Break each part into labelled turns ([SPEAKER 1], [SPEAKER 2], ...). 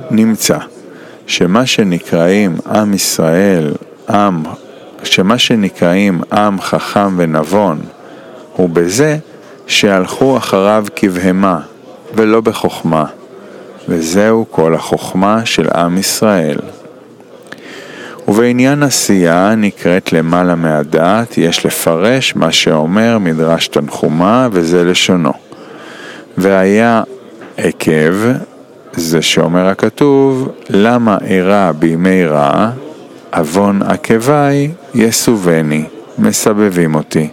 [SPEAKER 1] נמצא שמה שנקראים עם ישראל, שמה שנקראים עם חכם ונבון, הוא בזה שהלכו אחריו כבהמה ולא בחוכמה, וזהו כל החוכמה של עם ישראל. ובעניין עשייה נקראת למעלה מהדעת, יש לפרש מה שאומר מדרש תנחומה, וזה לשונו. והיה עקב, זה שאומר הכתוב, למה אירע בימי רע, אבון עקבי יסובני, מסבבים אותי.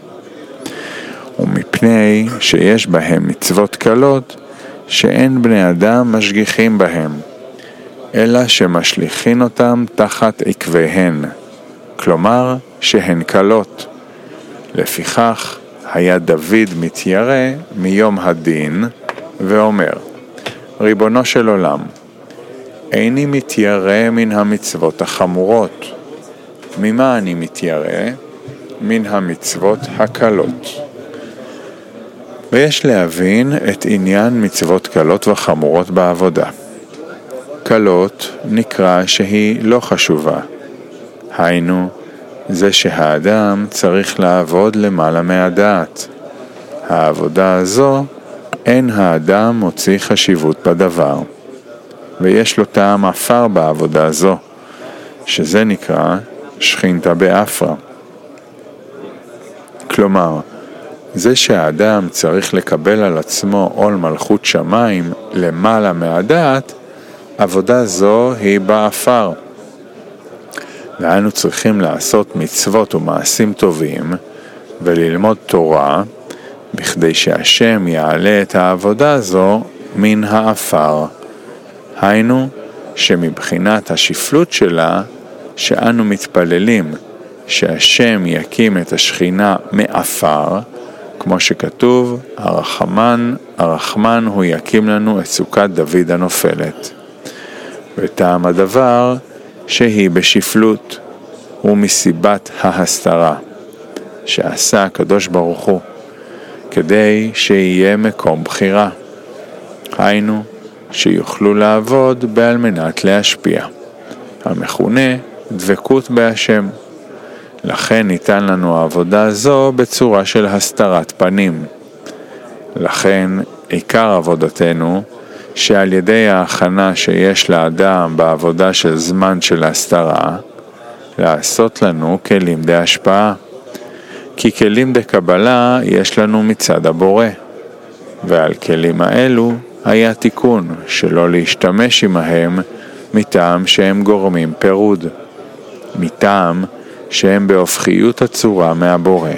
[SPEAKER 1] ומפני שיש בהם מצוות קלות, שאין בני אדם משגיחים בהם, אלא שמשליחין אותם תחת עקביהן, כלומר שהן קלות. לפיכך היה דוד מתיירא מיום הדין, ואומר, ריבונו של עולם, איני מתיירא מן המצוות החמורות. ממה אני מתיירא? מן המצוות הקלות. ויש להבין את עניין מצוות קלות וחמורות בעבודה. קלות נקרא שהיא לא חשובה. היינו, זה שהאדם צריך לעבוד למעלה מהדעת. העבודה הזו, אין האדם מוציא חשיבות בדבר. ויש לו טעם אפר בעבודה הזו, שזה נקרא שכינתה באפרה. כלומר, זה שהאדם צריך לקבל על עצמו עול מלכות שמיים למעלה מהדעת, עבודה זו היא באפר. ואנו צריכים לעשות מצוות ומעשים טובים וללמוד תורה, בכדי שהשם יעלה את העבודה הזו מן האפר. היינו שמבחינת השפלות שלה, שאנו מתפללים שהשם יקים את השכינה מאפר, כמו שכתוב, הרחמן הוא יקים לנו את סוכת דוד הנופלת. וטעם הדבר שהיא בשפלות, ומסיבת ההסתרה, שעשה הקדוש ברוך הוא, כדי שיהיה מקום בחירה. היינו, שיוכלו לעבוד בעל מנת להשפיע, המכונה דבקות בהשם. לכן ניתן לנו העבודה זו בצורה של הסתרת פנים. לכן עיקר עבודתנו, שעל ידי ההכנה שיש לאדם בעבודה של זמן של הסתרה, לעשות לנו כלים בהשפעה. כי כלים בקבלה יש לנו מצד הבורא, ועל כלים האלו היה תיקון שלא להשתמש עמהם מטעם שהם גורמים פירוד, מטעם שהם בהופכיות הצורה מהבורא.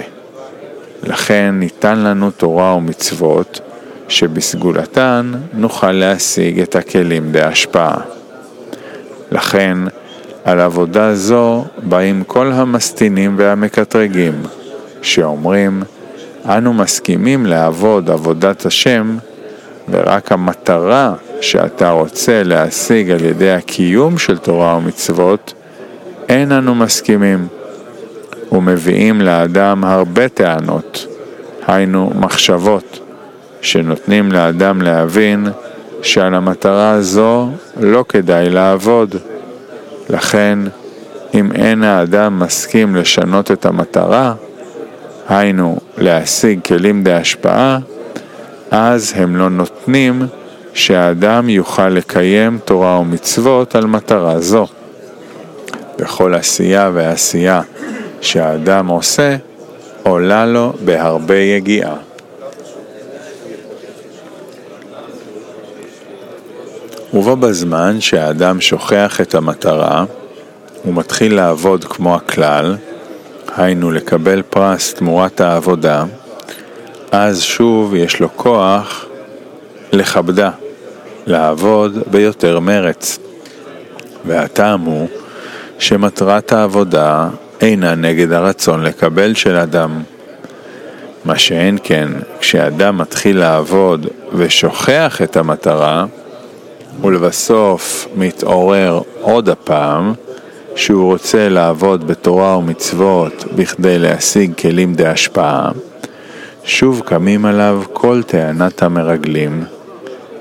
[SPEAKER 1] לכן ניתן לנו תורה ומצוות שבסגולתן נוכל להשיג את הכלים בהשפעה. לכן על עבודה זו באים כל המסתינים והמקטרגים, שאומרים, אנו מסכימים לעבוד עבודת השם, ורק המטרה שאתה רוצה להשיג על ידי הקיום של תורה ומצוות, אין אנו מסכימים. ומביאים לאדם הרבה טענות, היינו מחשבות, שנותנים לאדם להבין שעל המטרה הזו לא כדאי לעבוד. לכן, אם אין האדם מסכים לשנות את המטרה, היינו להשיג כלים בהשפעה, אז הם לא נותנים שהאדם יוכל לקיים תורה ומצוות על מטרה זו. בכל עשייה ועשייה שהאדם עושה, עולה לו בהרבה יגיעה. ובו בזמן שהאדם שוכח את המטרה, הוא מתחיל לעבוד כמו הכלל, היינו לקבל פרס תמורת העבודה, אז שוב יש לו כוח לכבדה, לעבוד ביותר מרץ. והטעם הוא שמטרת העבודה אינה נגד הרצון לקבל של אדם. מה שאין כן, כשאדם מתחיל לעבוד ושוכח את המטרה, ולבסוף מתעורר עוד הפעם, שהוא רוצה לעבוד בתורה ומצוות בכדי להשיג כלים די השפעה, שוב קמים עליו כל טענת המרגלים,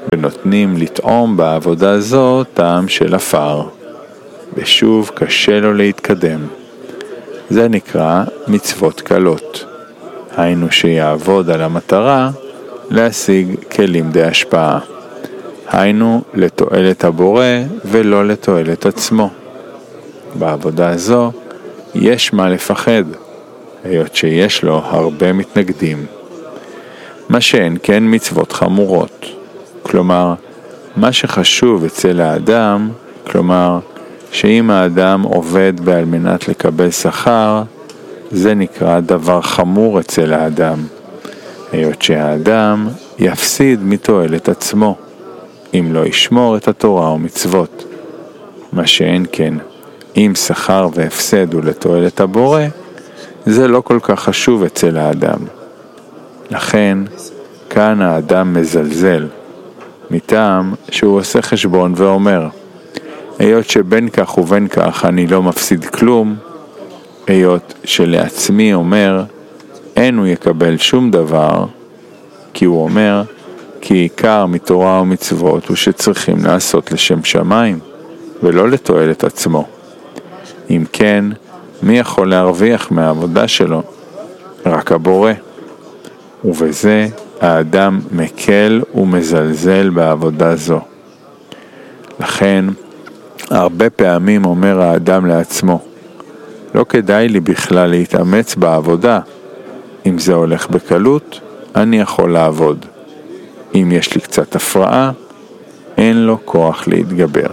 [SPEAKER 1] ונותנים לטעום בעבודה זו טעם של אפר, ושוב קשה לו להתקדם. זה נקרא מצוות קלות, היינו שיעבוד על המטרה להשיג כלים די השפעה, היינו לתועלת הבורא ולא לתועלת עצמו. בעבודה הזו יש מה לפחד, היות שיש לו הרבה מתנגדים. מה שאין כן מצוות חמורות, כלומר, מה שחשוב אצל האדם, כלומר, שאם האדם עובד על מנת לקבל שכר, זה נקרא דבר חמור אצל האדם, היות שהאדם יפסיד מתועלת עצמו, אם לא ישמור את התורה ומצוות. מה שאין כן, אם שכר והפסד הוא לתועלת הבורא, זה לא כל כך חשוב אצל האדם. לכן, כאן האדם מזלזל, מטעם שהוא עושה חשבון ואומר, היות שבין כך ובין כך אני לא מפסיד כלום, היות שלעצמי אומר, אין הוא יקבל שום דבר, כי הוא אומר, כי עיקר מתורה ומצוות הוא שצריכים לעשות לשם שמיים, ולא לתועלת עצמו. אם כן, מי יכול להרוויח מהעבודה שלו? רק הבורא. ובזה האדם מקל ומזלזל בעבודה זו. לכן, הרבה פעמים אומר האדם לעצמו, לא כדאי לי בכלל להתאמץ בעבודה. אם זה הולך בקלות, אני יכול לעבוד. אם יש לי קצת הפרעה, אין לו כוח להתגבר.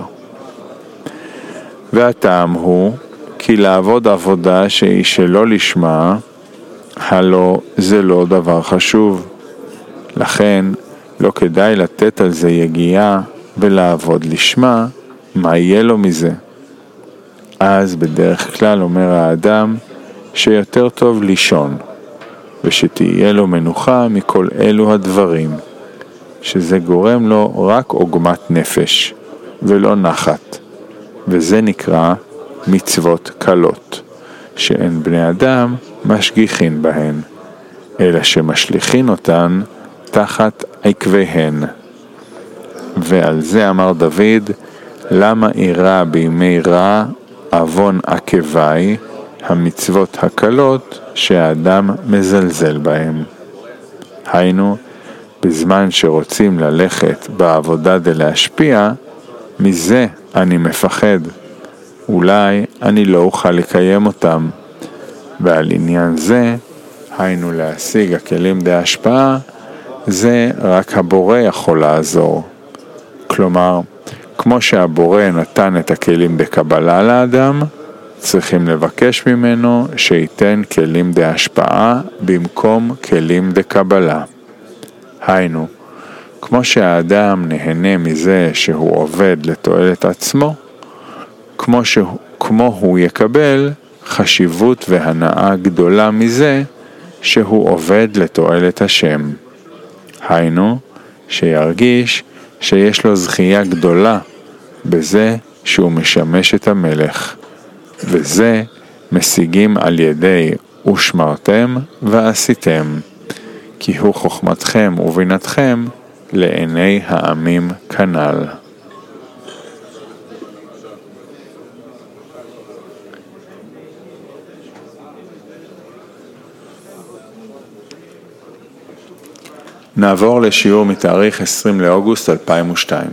[SPEAKER 1] והטעם הוא, כי לעבוד עבודה שהיא שלא לשמה, הלא זה לא דבר חשוב. לכן, לא כדאי לתת על זה יגיעה ולעבוד לשמה, מה יהיה לו מזה? אז בדרך כלל אומר האדם שיותר טוב לישון, ושתהיה לו מנוחה מכל אלו הדברים, שזה גורם לו רק עוגמת נפש, ולא נחת, וזה נקרא מצוות קלות, שאין בני אדם משגיחין בהן, אלא שמשליחין אותן תחת עקביהן. ועל זה אמר דוד, למה אירע בימי רע אבון עקבי, המצוות הקלות שהאדם מזלזל בהם. היינו, בזמן שרוצים ללכת בעבודה להשפיע, מזה אני מפחד. אולי אני לא אוכל לקיים אותם. ועל עניין זה, היינו להשיג הכלים די השפעה, זה רק הבורא יכול לעזור. כלומר, כמו שהבורא נתן את הכלים בקבלה לאדם, צריכים לבקש ממנו שייתן כלים די השפעה במקום כלים די קבלה. היינו, כמו שהאדם נהנה מזה שהוא עובד לתועלת עצמו, כמו הוא יקבל חשיבות והנאה גדולה מזה שהוא עובד לתועלת השם. היינו, שירגיש שיש לו זכייה גדולה בזה שהוא משמש את המלך, וזה משיגים על ידי ושמרתם ועשיתם, כי הוא חוכמתכם ובינתכם לעיני העמים כנ"ל. נעבור לשיעור מתאריך 20 לאוגוסט 2002.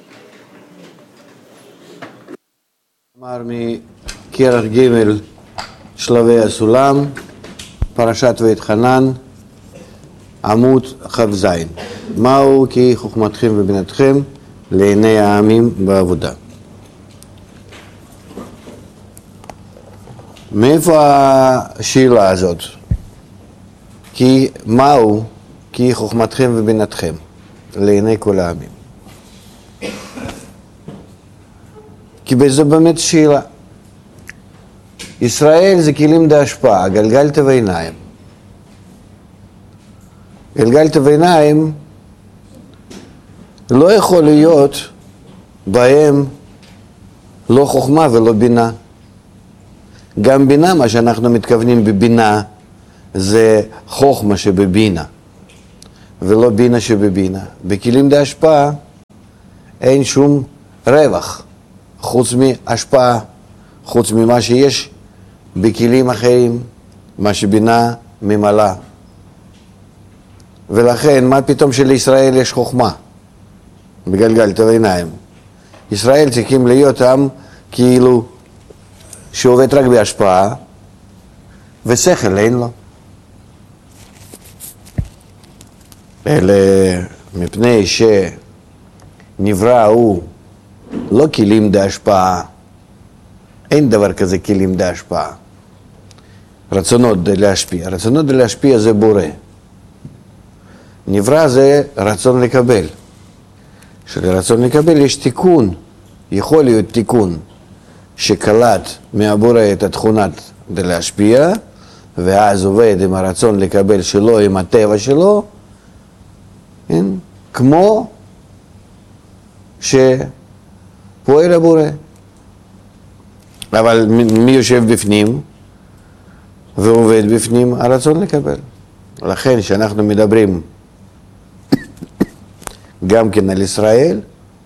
[SPEAKER 2] אמר מכרך ג' שלבי הסולם, פרשת ואתחנן, עמוד כ"ז. מהו כי חוכמתכם ובינתכם לעיני העמים בעבודה. מאיפה השאלה הזאת? כי מהו כי חוכמתכם ובינתכם לעיני כל העמים? כי בזה באמת שאלה. ישראל זה כלים די השפעה, גלגלת ועיניים. גלגלת ועיניים לא יכול להיות בהם לא חוכמה ולא בינה. גם בינה, מה שאנחנו מתכוונים בבינה, זה חוכמה שבבינה, ולא בינה שבבינה. בכלים די השפעה אין שום רווח, חוץ מהשפעה, חוץ ממה שיש בכלים אחרים, מה שבינה ממלאה. ולכן, מה פתאום שלישראל יש חוכמה? בגלגל את העיניים. ישראל צריכים להיות עם כאילו שעובד רק בהשפעה, ושכל אין לו. אלא מפני שנברא הוא לא כלים בהשפעה, אין דבר כזה כלים בהשפעה. רצונות להשפיע. רצונות להשפיע זה בורא. נברא זה רצון לקבל. שלרצון לקבל יש תיקון, יכול להיות תיקון שקלט מהבורא את התכונת להשפיע, ואז עובד עם הרצון לקבל שלו, עם הטבע שלו, כן? כמו שפועל הבורא. אבל מי יושב בפנים ועובד בפנים? הרצון לקבל. לכן שאנחנו מדברים גם כן על ישראל,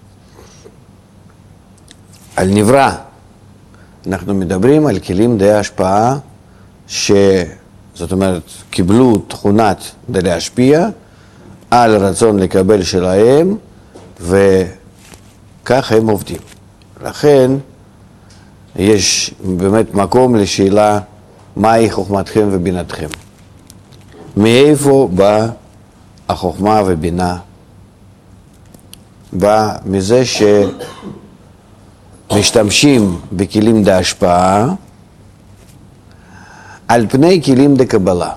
[SPEAKER 2] על נברא, אנחנו מדברים על כלים די השפעה, זאת אומרת, קיבלו תכונת די להשפיע על רצון לקבל שלהם, וכך הם עובדים. לכן יש באמת מקום לשאלה, מהי חוכמתכם ובינתכם? מאיפה באה החוכמה ובינה? בא מזה שמשתמשים בכלים להשפעה על פני כלים לקבלה.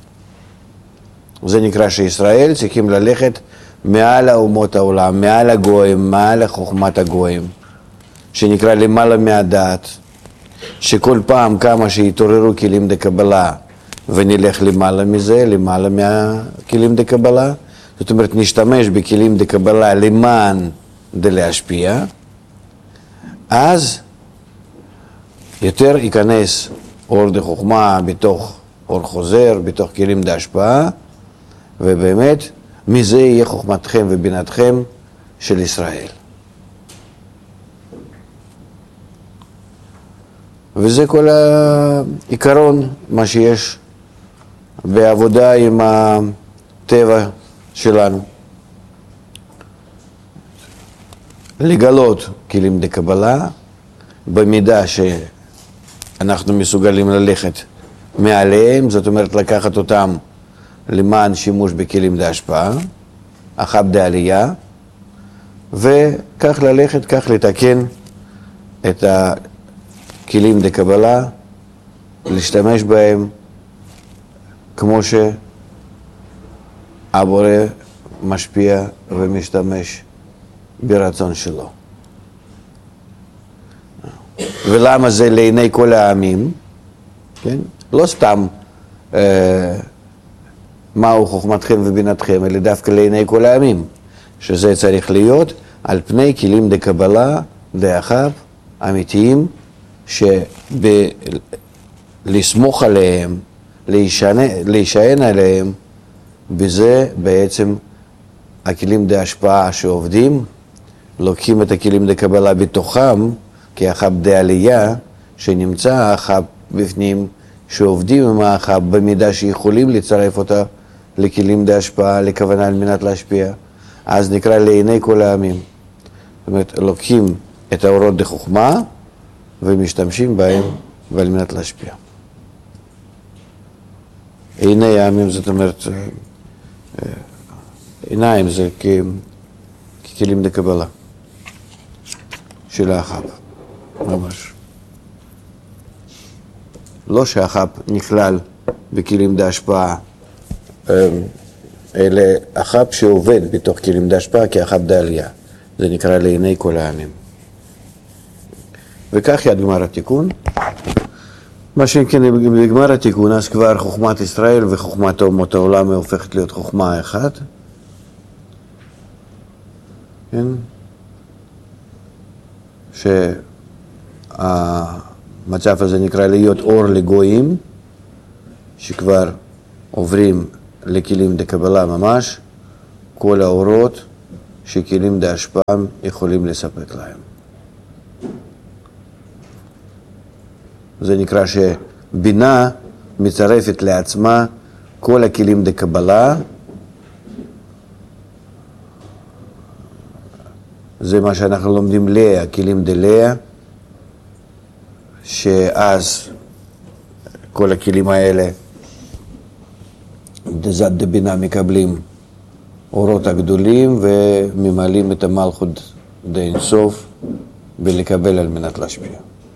[SPEAKER 2] זה נקרא שישראל צריכים ללכת מעל אומות העולם, מעל הגויים, מעל חוכמת הגויים, שנקרא למעלה מהדעת, שכל פעם כמה שיתעוררו כלים לקבלה ונלך למעלה מזה, למעלה מהכלים לקבלה, זאת אומרת, נשתמש בכלים לקבלה למען להשפיע, אז יותר ייכנס אור דחוכמה בתוך אור חוזר, בתוך כלים להשפעה, ובאמת מזה יהיה חוכמתכם ובינתכם של ישראל. וזה כל העיקרון, מה שיש בעבודה עם הטבע שלנו. לגלות כלים לקבלה, במידה שאנחנו מסוגלים ללכת מעליהם, זאת אומרת לקחת אותם למען שימוש בכלים להשפעה, אחת בעלייה, וכך ללכת, כך לתקן את הכלים לקבלה, להשתמש בהם כמו שהבורא משפיע ומשתמש ברצון שלו. ולמה זה לעיני כל העמים? כן? לא סתם מהו חוכמתכם ובינתכם, אלא דווקא לעיני כל העמים, שזה צריך להיות על פני כלים לקבלה דאחיו אמיתיים, לסמוך עליהם, להישען עליהם, בזה בעצם הכלים להשפעה שעובדים, לוקחים את הכלים לקבלה בתוכם, כאחד בעלייה שנמצא אחת בפנים, שעובדים עם האחת במידה שיכולים לצרף אותה לכלים להשפעה, לכוונה על מנת להשפיע, אז נקרא לעיני כל העמים. זאת אומרת, לוקחים את האורות דחוכמה ומשתמשים בהם ועל מנת להשפיע. עיני העמים, זאת אומרת, עיניים זה ככלים לקבלה של האחת, ממש. לא שהאחת נכלל בכלים להשפעה, אלא האחת שעובד בתוך כלים להשפעה כאחת בעלייה. זה נקרא לעיני כל העמים. וכך יד גמר התיקון. מה שכן בגמר התיקון, אז כבר חוכמת ישראל וחוכמת אומות העולם הופכת להיות חוכמה אחת. כן? שהמצב הזה נקרא להיות אור לגויים, שכבר עוברים לכלים לקבלה ממש, כל האורות שכלים דהשפעה יכולים לספק להם. זה נקרא שבינה מצרפת לעצמה כל הכלים דקבלה, זה מה שאנחנו לומדים לאה, כלים דלאה, שאז כל הכלים האלה דזת דבינה מקבלים אורות הגדולים וממלאים את המלכות דאין סוף ולקבל על מנת להשפיע.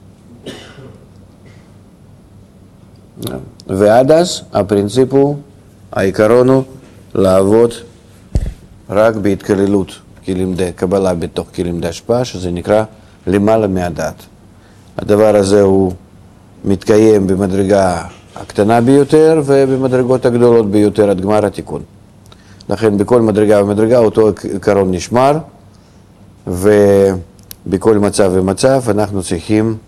[SPEAKER 2] ועד אז הפרינציפ הוא, העיקרון הוא לעבוד רק בהתכללות כלים קבלה בתוך כלים דהשפעה, שזה נקרא למעלה מהדעת. הדבר הזה הוא מתקיים במדרגה הקטנה ביותר ובמדרגות הגדולות ביותר עד גמר התיקון. לכן בכל מדרגה ומדרגה אותו עיקרון נשמר, ובכל מצב ומצב אנחנו צריכים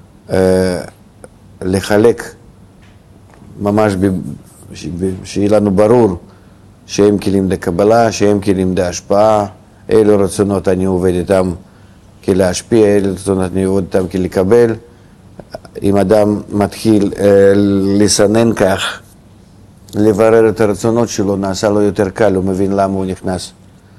[SPEAKER 2] לחלק ממש שיהיה לנו ברור שהם כלים דקבלה, שהם כלים דהשפעה, אילו רצונות אני עובד איתם כלהשפיע, אילו רצונות אני עובד איתם כלקבל. אם אדם מתחיל לסנן כך, לברר את הרצונות שלו, נעשה לו יותר קל, הוא מבין למה הוא נכנס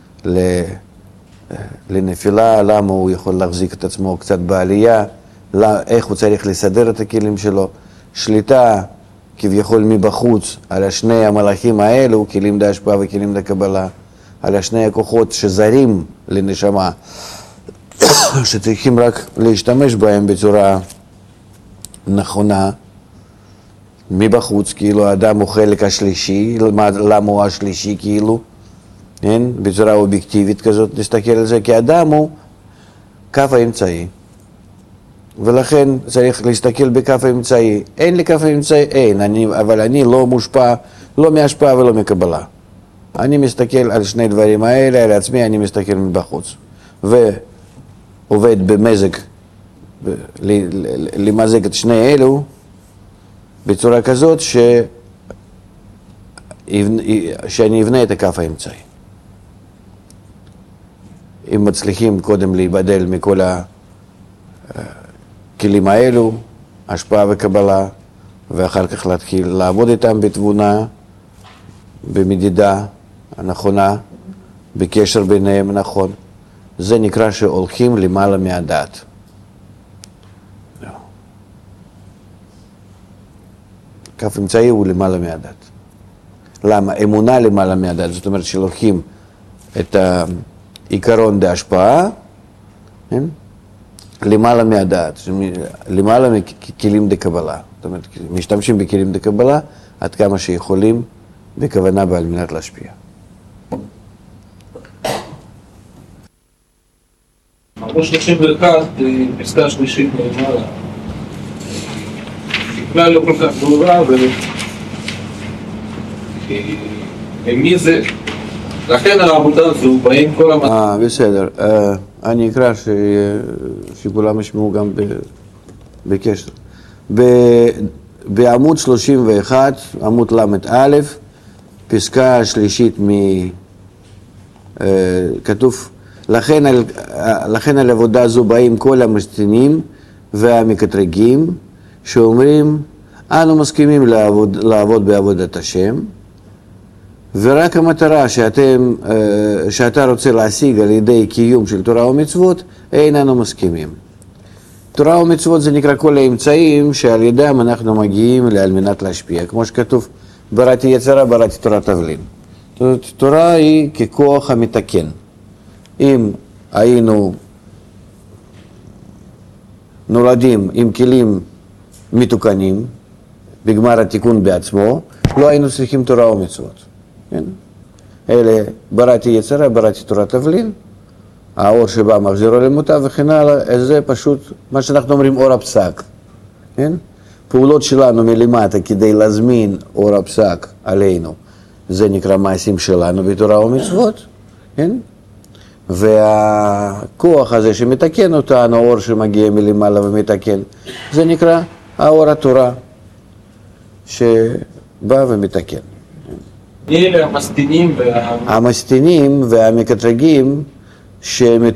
[SPEAKER 2] לנפילה, למה הוא יכול להחזיק את עצמו קצת בעלייה, איך הוא צריך לסדר את הכלים שלו. שליטה כביכול מבחוץ על השני המלאכים האלו, כלים דהשפעה וכלים דקבלה, על השני הכוחות שזרים לנשמה, שצריכים רק להשתמש בהם בצורה נכונה, מבחוץ, כאילו האדם הוא חלק השלישי, למה הוא השלישי כאילו, כן? בצורה אובייקטיבית כזאת נסתכל על זה, כי האדם הוא כף האמצעי, ולכן צריך להסתכל בכף האמצעי. אין לי כף האמצעי, אין, אבל אני לא מושפע, לא מהשפעה ולא מקבלה. אני מסתכל על שני דברים האלה, על עצמי אני מסתכל מבחוץ. ועובד במזג, למזג את שני אלו, בצורה כזאת שאני אבנה את הכף האמצעי. אם מצליחים קודם להיבדל מכל הכלים האלו, השפעה וקבלה, ואחר כך להתחיל לעבוד איתם בתבונה, במדידה הנכונה, בקשר ביניהם נכון, זה נקרא שהולכים למעלה מהדעת. כף אמצעי הוא למעלה מהדעת. למה? אמונה למעלה מהדעת, זאת אומרת שלוקחים את העיקרון דהשפעה, למעלה מהדעת, למעלה מכלים דקבלה. זאת אומרת, משתמשים בכלים דקבלה עד כמה שיכולים בכוונה ועל מנת להשפיע.
[SPEAKER 3] עמוד 31, פסקה שלישית למעלה. בכלל לא כל כך ברורה, ומי זה? לכן העבודה הזו באים כל
[SPEAKER 2] בסדר. אני אקרא שכולם ישמעו גם בקשר. בעמוד 31, עמוד ל"א, פסקה השלישית כתוב, לכן על עבודה זו באים כל המשתנים והמקטרגים, שאומרים, אנו מסכימים לעבוד בעבודת השם, ורק המטרה שאתה רוצה להשיג על ידי קיום של תורה ומצוות, אין אנו מסכימים. תורה ומצוות זה נקרא כל האמצעים שעל ידם אנחנו מגיעים על מנת להשפיע. כמו שכתוב, בראתי יצרה, בראתי תורה תבלין. תורה היא ככוח המתקן. אם היינו נולדים עם כלים מתוקנים, בגמר התיקון בעצמו, לא היינו צריכים תורה ומצוות. כן? אלה, בראתי יצרה, בראתי תורה תבלין, האור שבא מחזירו למותה וכן הלאה, זה פשוט מה שאנחנו אומרים אור הפסק. כן? פעולות שלנו מלמטה כדי להזמין אור הפסק עלינו, זה נקרא מעשים שלנו בתורה ומצוות. כן? והכוח הזה שמתקן אותנו, האור שמגיע מלמעלה ומתקן, זה נקרא האור התורה שבא ומתקן.
[SPEAKER 3] אלה המסטינים
[SPEAKER 2] המסטינים והמקטרגים שהם